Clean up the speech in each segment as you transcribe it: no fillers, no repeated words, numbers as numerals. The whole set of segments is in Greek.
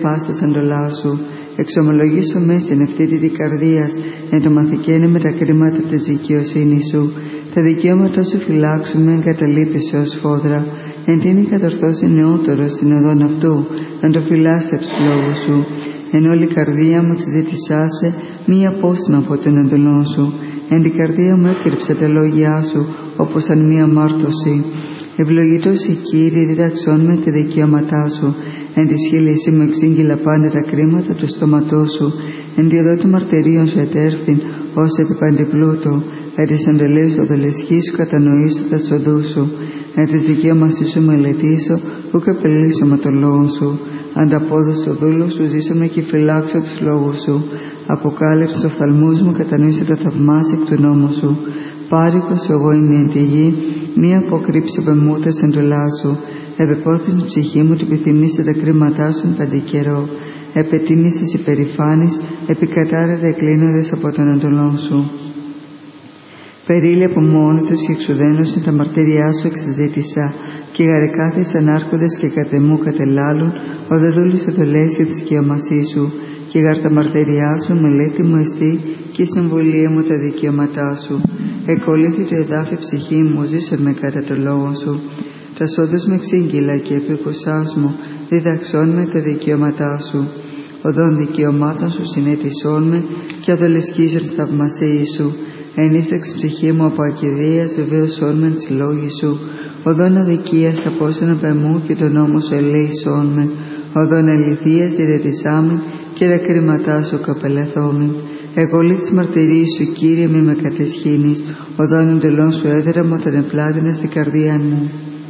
πάστα εντολά σου. Εξομολογήσω με στην ευθύτη τη καρδίας, εν το μαθηκένει με τα κρίματα της δικαιοσύνης σου. Τα δικαιώματα σου φυλάξουμε, εν καταλείπεις ως φόδρα. Εν τίνη κατορθώσει νεότερο στην οδόν αυτού, εν το φυλάσσει από τους λόγους σου. Εν όλη η καρδία μου εξζήτησάσε, μη απόστημα από τον εντολών σου. Εν την καρδία μου έκρυψε τα λόγια σου, όπως αν μία μάρτωση. Ευλογητός η Κύριε, διδαξών με τα δικαιώματά σου. Εν τη σχήλησή μου εξήγηλα πάντα τα κρίματα του στόματός σου. Εν τη οδό του μαρτυρίων σου ετέρθην, ως επί παντιπλούτο. Εν της εντολής του δολεσχής σου κατανοήσω τα σοδού σου. Εν της δικαίωμασής σου μελετήσω, ουκ απελήσω με το λόγο σου. Ανταπόδοση στο δούλο σου ζήσαμε και φυλάξω τους λόγους σου. Αποκάλυψε τους οφθαλμούς μου, κατανοήσω τα θαυμάσια εκ του νόμου σου. Πάρικος εγώ είμαι εν τη γη, μη αποκρύψει πεμούτας εντολά σου. Επεπόθης την ψυχή μου, του επιθυμήσε τα κρίματά σου εν παντικαιρό. Επετίμησες υπερηφάνης, επικατάρρευε εκκλίνοντες από τον εντολόν σου. Περίλη από μόνοι τους και εξουδένωσαν τα μαρτυριά σου εξεζήτησα, και γαρικάθες ανάρχοντες και κατεμού κατελάλουν, ο δε δούλους εντολές για τη δικαιωμασή σου, και γαρ τα μαρτυριά σου μελέτη μου εστί, και η συμβουλία μου τα δικαιώματά σου. Εκολύθη το εδάφη ψυχή μου, ζήσον με κατά το λόγο σου. Τα σώδους με εξήγηλα και επίκουσάς μου, διδαξών με τα δικαιώματά σου. Οδόν δικαιωμάτων σου συνέτησόν με, και αδολεσκίζον θαυμασίοι σου. Ενίσταξ ψυχή μου από ακηδίας, βεβαίωσόν με τις λόγοι σου. Οδόν αδικίας απόσυνα πεμού, και τον νόμο σου ελέησόν με. Οδόν αληθείας διδετησάμεν, και τα κρίματά σου καπελεθόμεν. Εγωλή της μαρτυρίας σου, Κύριε, μη με κατεσχύνεις. Οδόν εντολών σου έδρα μου, όταν επλάτηνα στην καρδία μου.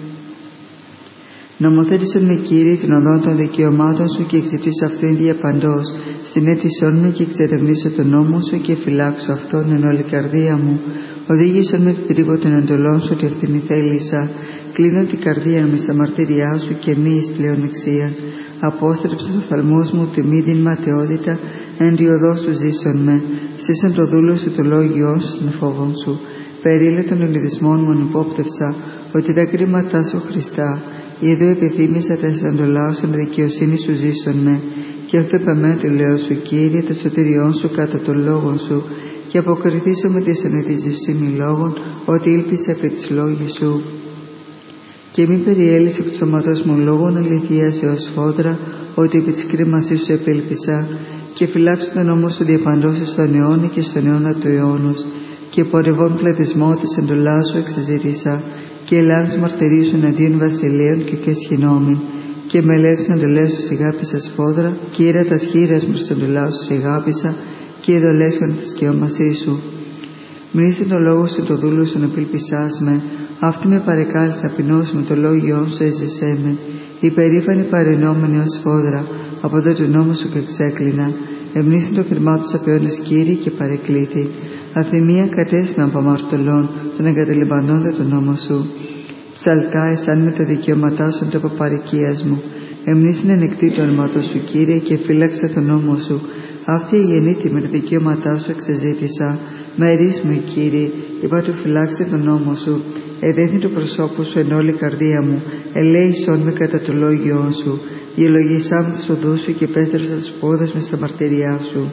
Νομοθέτησον με, Κύριε, την οδόν των δικαιωμάτων σου, και εξητήσω αυτήν διαπαντός. Συνέτησόν με και εξερευνήσω τον νόμο σου, και φυλάξω αυτόν εν όλη καρδία μου. Οδήγησον με την τρύπο των εντολών σου, και αυτήν θέλησα. Κλείνω την καρδία μου στα μαρτυριά σου, και μη εις πλεονεξία. Απόστρεψε τους οφθαλμούς μου, τη μη την ματαιότητα, εν τη οδό σου ζήσον με. Σύσον το δούλο σου, το λόγιό σου, στην φόβον σου. Περίλε των ελληνισμών μου ανυπόπτευσα, ότι τα κρίματά σου Χριστά. Είδω επιθύμησα τα εντολά σου, με δικαιοσύνη σου ζήσον με. Και αυτό επαμένω το λέω σου, Κύριε, το σωτηριόν σου κατά το λόγο σου. Και αποκριθήσω με τη συνετίζευσήμη λόγων, ότι ήλπισε επί της λόγης σου. Και μη περιέλυσε εκ του σώματός μου λόγων αληθείας έως φόδρα, ότι επί της κρίμασής σου επέλπισα. Και φυλάξω τον νόμο σου διαπαντός στον αιώνα και στον αιώνα του αιώνος. Και πορευών πλατισμό της εντολάς σου εξεζήτησα. Και ελάνους μαρτυρίου σου εναντίον βασιλείων και σχηνόμην. Και μελέτης εντολές σου σιγάπησα σφόδρα, και ήρα τα σχήρας μου στον εντολά σου σιγάπησα, και ειδολέσχον της δικαιώμασή σου. Μνήστε το λόγο σου, το δούλο σου, να πυλπισάς με. Αυτή με παρεκάλεσε ταπεινός με το λόγιό σου, έζησέ με. Υπερήφανη παρενόμενη ως φόδρα, από εδώ του νόμου σου και ξέκλεινα. Εμνήστε το κρυμά του απειώνες, Κύριε, και παρεκλήθη. Αθυμία κατέστημα από αμαρτωλών, των εγκατελειπαντών τον νόμο σου. Ψαλτά εσάν με τα δικαιώματά σου το παπαρικίας μου. Εμνήσιν ενεκτή το όνομα σου, Κύριε, και φύλαξε τον νόμο σου. Αυτή η γεννήτη με τα δικαιώματά σου εξεζήτησα. Μερείς μου, Κύριε, είπα του φυλάξτε τον νόμο σου. Εδέθη το προσώπου σου εν όλη καρδία μου. Ελέησον με κατά το λόγιό σου. Διελογήσά με τους οδούς σου, και πέστρεψα τους πόδες με στα μαρτυριά σου.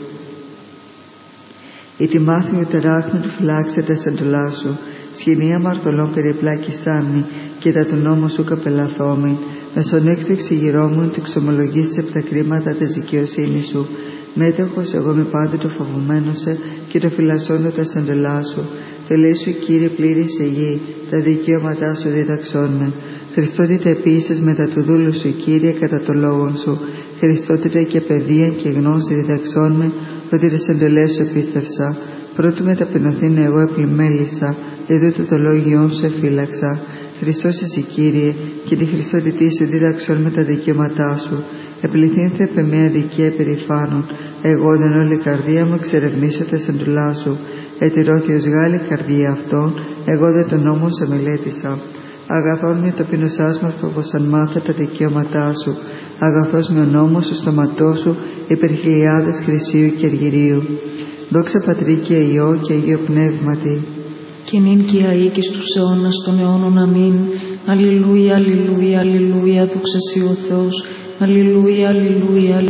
Η τιμάθη μου τεράχνα του φυλάξε τα εντολά σου. Σχοινία μαρτωλών περιπλάκησάμι, και τα του νόμου σου καπελαθόμην. Μεσονέκτου εξηγηρόμουν, του εξομολογήσεις από τα κρίματα της δικαιοσύνης σου. Μέτοχος εγώ με πάντοτε φοβουμένωσε, και το φυλασσώνω τα εντολά σου. Τελέ σου, Κύριε, πλήρης η γη, τα δικαιώματά σου διδαξών με. Χριστότητα επίσης μετά του δούλου σου, Κύριε, κατά το λόγο σου. Χριστότητα και παιδεία και γνώση διδαξών με, ότι τις εντολές σου επίστευσα. Πρώτου με ταπεινωθήν εγώ επλημέλησα, διδούτο το λόγιόν σου εφύλαξα. Χριστός εσύ, Κύριε, και τη Χριστότητή σου δίδαξον με τα δικαιώματά σου. Επληθύνθε επ' με αδικία περηφάνων. Εγώ δεν όλη καρδία μου εξερευνήσω τα εντολά σου. Ετηρώθη ως Γάλλη καρδία αυτών, εγώ δεν τον νόμο σε μελέτησα. Αγαθόν με ταπεινωσάς μας όπως αν μάθω τα δικαιώματά σου. Αγαθός με ο νόμος σου, στοματό σου, υπερ χιλιάδες χρυσίου και αργυρίου. Δόξα Πατρί και Υιό και Αγίο Πνεύματι. Και νυν και αεί και στους αιώνας των αιώνων. Αμήν. Αλληλούια, αλληλούια, αλληλούια, δόξα σοι ο Θεός. Αλληλούια, αλληλούια.